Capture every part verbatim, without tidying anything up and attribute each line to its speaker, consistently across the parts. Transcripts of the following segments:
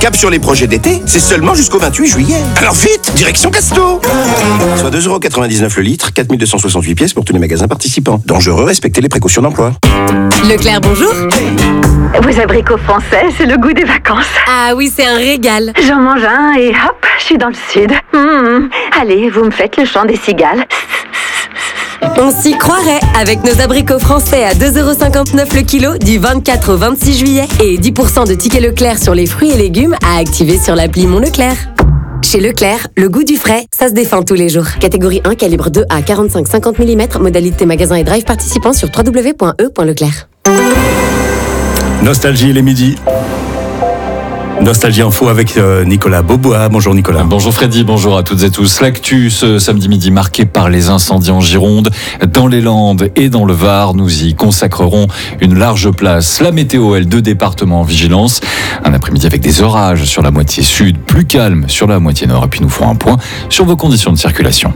Speaker 1: Cap sur les projets d'été, c'est seulement jusqu'au vingt-huit juillet. Alors vite, direction Casto. Soit deux euros quatre-vingt-dix-neuf le litre, quatre mille deux cent soixante-huit pièces pour tous les magasins participants. Dangereux, respectez les précautions d'emploi.
Speaker 2: Leclerc, bonjour.
Speaker 3: Vos abricots français, c'est le goût des vacances.
Speaker 2: Ah oui, c'est un régal.
Speaker 3: J'en mange un et hop, je suis dans le sud. Mmh. Allez, vous me faites le chant des cigales.
Speaker 2: On s'y croirait avec nos abricots français à deux euros cinquante-neuf le kilo du vingt-quatre au vingt-six juillet et dix pour cent de tickets Leclerc sur les fruits et légumes à activer sur l'appli Mon Leclerc. Chez Leclerc, le goût du frais, ça se défend tous les jours. Catégorie un, calibre deux à quarante-cinq à cinquante millimètres, modalité magasin et drive participant sur w w w point e point leclerc.
Speaker 4: Nostalgie les midis. Nostalgie Info avec euh, Nicolas Beaubois. Bonjour Nicolas.
Speaker 5: Bonjour Freddy, bonjour à toutes et tous. L'actu ce samedi midi marqué par les incendies en Gironde, dans les Landes et dans le Var. Nous y consacrerons une large place. La météo, elle, deux départements en vigilance. Un après-midi avec des orages sur la moitié sud, plus calme sur la moitié nord. Et puis nous ferons un point sur vos conditions de circulation.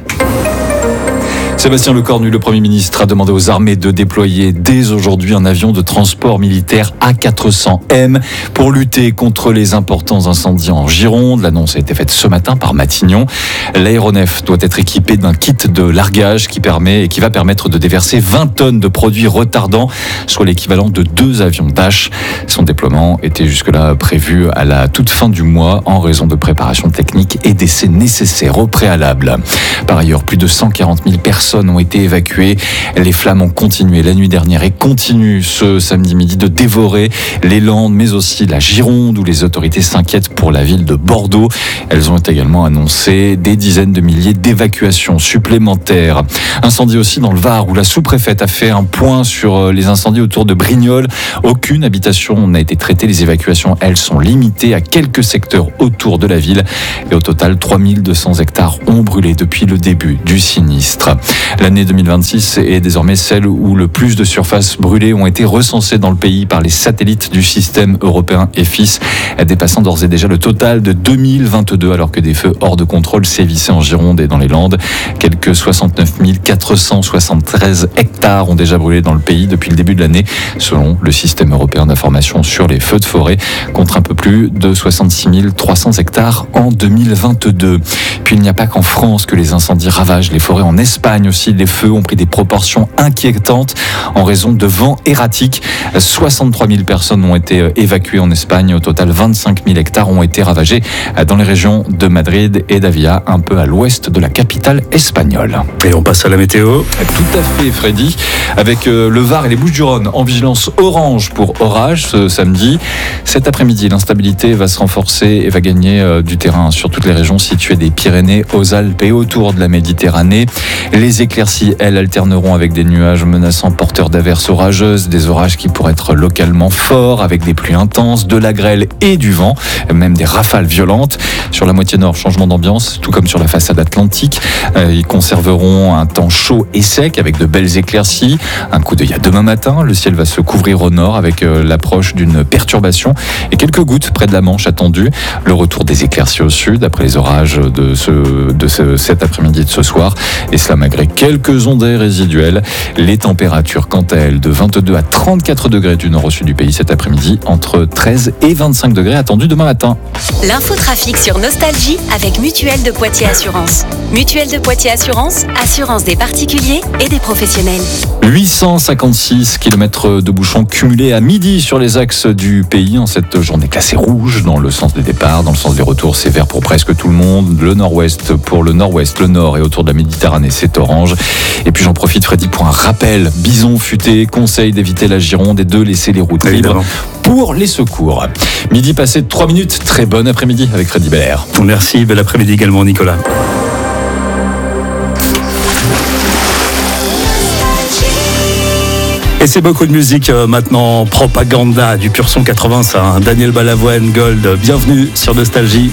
Speaker 5: Sébastien Lecornu, le Premier ministre, a demandé aux armées de déployer dès aujourd'hui un avion de transport militaire A quatre cents M pour lutter contre les importants incendies en Gironde. L'annonce a été faite ce matin par Matignon. L'aéronef doit être équipé d'un kit de largage qui permet et qui va permettre de déverser vingt tonnes de produits retardants, soit l'équivalent de deux avions Dash. Son déploiement était jusque-là prévu à la toute fin du mois en raison de préparations techniques et d'essais nécessaires au préalable. Par ailleurs, plus de cent quarante mille personnes ont été évacuées. Les flammes ont continué la nuit dernière et continuent ce samedi midi de dévorer les Landes, mais aussi la Gironde, où les autorités s'inquiètent pour la ville de Bordeaux. Elles ont également annoncé des dizaines de milliers d'évacuations supplémentaires. Incendie aussi dans le Var, où la sous-préfète a fait un point sur les incendies autour de Brignoles. Aucune habitation n'a été traitée. Les évacuations, elles, sont limitées à quelques secteurs autour de la ville. Et au total, trois mille deux cents hectares ont brûlé depuis le début du sinistre. L'année deux mille vingt-six est désormais celle où le plus de surfaces brûlées ont été recensées dans le pays par les satellites du système européen E F I S, dépassant d'ores et déjà le total de deux mille vingt-deux, alors que des feux hors de contrôle sévissaient en Gironde et dans les Landes. Quelques soixante-neuf mille quatre cent soixante-treize hectares ont déjà brûlé dans le pays depuis le début de l'année, selon le système européen d'information sur les feux de forêt, contre un peu plus de soixante-six mille trois cents hectares en deux mille vingt-deux. Puis il n'y a pas qu'en France que les incendies ravagent les forêts. En Espagne aussi, les feux ont pris des proportions inquiétantes en raison de vents erratiques. soixante-trois mille personnes ont été évacuées en Espagne. Au total, vingt-cinq mille hectares ont été ravagés dans les régions de Madrid et d'Avia, un peu à l'ouest de la capitale espagnole.
Speaker 4: Et on passe à la météo.
Speaker 5: Tout à fait, Freddy. Avec le Var et les Bouches-du-Rhône en vigilance orange pour orage ce samedi. Cet après-midi, l'instabilité va se renforcer et va gagner du terrain sur toutes les régions situées des Pyrénées aux Alpes et autour de la Méditerranée. Les éclaircies, elles, alterneront avec des nuages menaçants porteurs d'averses orageuses, des orages qui pourraient être localement forts, avec des pluies intenses, de la grêle et du vent, même des rafales violentes. Sur la moitié nord, changement d'ambiance, tout comme sur la façade atlantique. Euh, ils conserveront un temps chaud et sec, avec de belles éclaircies. Un coup d'œil à demain matin, le ciel va se couvrir au nord, avec euh, l'approche d'une perturbation et quelques gouttes près de la Manche attendues. Le retour des éclaircies au sud, après les orages de, ce, de ce, cet après-midi et de ce soir. Et cela malgré quelques ondées résiduelles. Les températures, quant à elles, de vingt-deux à trente-quatre degrés du nord au sud du pays cet après-midi, entre treize et vingt-cinq degrés attendus demain matin.
Speaker 6: L'infotrafic sur Nostalgie avec Mutuelle de Poitiers Assurance. Mutuelle de Poitiers Assurance, assurance des particuliers et des professionnels.
Speaker 5: huit cent cinquante-six kilomètres de bouchons cumulés à midi sur les axes du pays en cette journée classée rouge dans le sens des départs, dans le sens des retours, c'est vert pour presque tout le monde. Le nord-ouest pour le nord-ouest, le nord et autour de la Méditerranée, c'est orange. Et puis j'en profite, Freddy, pour un rappel. Bison futé conseille d'éviter la Gironde et de laisser les routes libres pour les secours. Midi passé de trois minutes, très bon après-midi avec Freddy Belair.
Speaker 4: Merci, bel après-midi également Nicolas. Et c'est beaucoup de musique euh, maintenant, Propaganda du pur son quatre-vingts, ça, hein. Daniel Balavoine, Gold, bienvenue sur Nostalgie.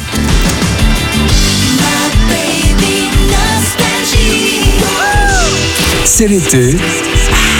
Speaker 7: C'est l'été.